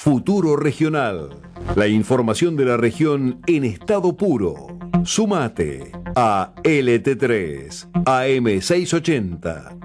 Futuro Regional. La información de la región en estado puro. Sumate a LT3 AM680.